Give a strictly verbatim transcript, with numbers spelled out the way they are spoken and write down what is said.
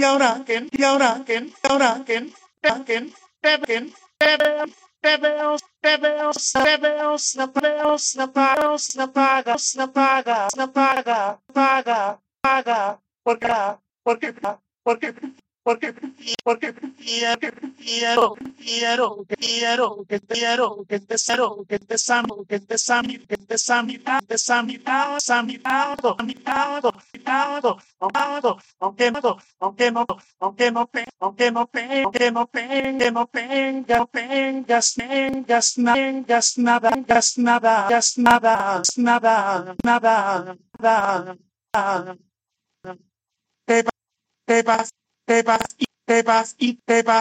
y ahora que, y ahora que, y ahora que, que, te que, te veo, te veo, te veo, te veo, se veo, se paga, se paga, se paga, se paga, paga, paga, porque, porque, porque, porque, porque quiero, quiero, quiero, quiero, que quiero, que te cero, que te samo, que te sami, que te sami, te sami, sami, dado, dado, dado, dado, aunque no, aunque no, aunque no, aunque no, aunque no, aunque no tenga, tengas, tengas, tengas nada, tengas nada, tengas nada, nada, nada, nada, nada. Te vas, te vas, te vas y te vas y te vas.